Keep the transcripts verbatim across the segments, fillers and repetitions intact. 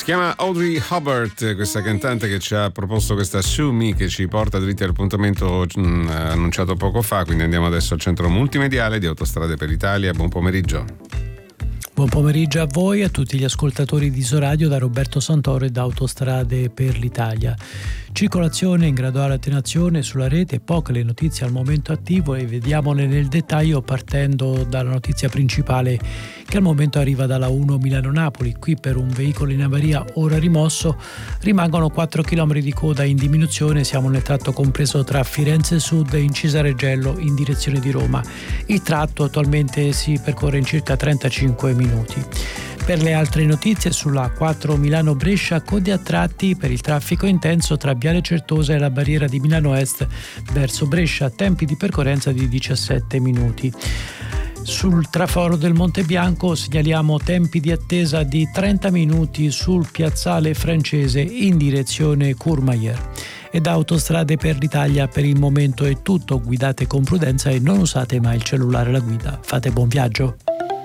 Si chiama Audrey Hubbard, questa cantante che ci ha proposto questa Sue Me, che ci porta dritti all'appuntamento mh, annunciato poco fa. Quindi andiamo adesso al centro multimediale di Autostrade per l'Italia. Buon pomeriggio. Buon pomeriggio a voi e a tutti gli ascoltatori di Isoradio da Roberto Santoro e da Autostrade per l'Italia. Circolazione in graduale attenuazione sulla rete, poche le notizie al momento attivo e vediamole nel dettaglio partendo dalla notizia principale che al momento arriva dalla uno Milano-Napoli. Qui per un veicolo in avaria ora rimosso rimangono quattro chilometri di coda in diminuzione, siamo nel tratto compreso tra Firenze Sud e Incisareggello in direzione di Roma. Il tratto attualmente si percorre in circa trentacinque minuti. Per le altre notizie, sulla quattro Milano-Brescia, code a tratti per il traffico intenso tra Viale Certosa e la barriera di Milano Est verso Brescia, tempi di percorrenza di diciassette minuti. Sul traforo del Monte Bianco segnaliamo tempi di attesa di trenta minuti sul piazzale francese in direzione Courmayeur. E da Autostrade per l'Italia per il momento è tutto, guidate con prudenza e non usate mai il cellulare alla guida. Fate buon viaggio.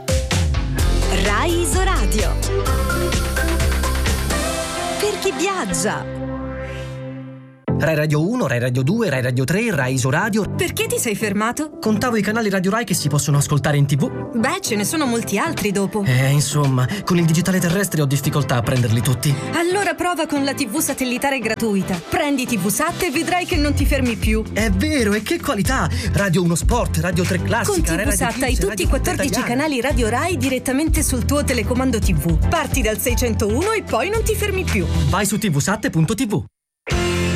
Rai Isoradio. Per chi viaggia. Rai Radio uno, Rai Radio due, Rai Radio tre, Rai Isoradio. Perché ti sei fermato? Contavo i canali Radio Rai che si possono ascoltare in tv. Beh, ce ne sono molti altri dopo. Eh, insomma, con il digitale terrestre ho difficoltà a prenderli tutti. Allora prova con la tivù satellitare gratuita. Prendi tivusat e vedrai che non ti fermi più. È vero, e che qualità! Radio uno Sport, Radio tre Classica, con tivusat hai tutti i quattordici canali Radio Rai direttamente sul tuo telecomando tivù. Parti dal seicentouno e poi non ti fermi più. Vai su tivusat punto tv.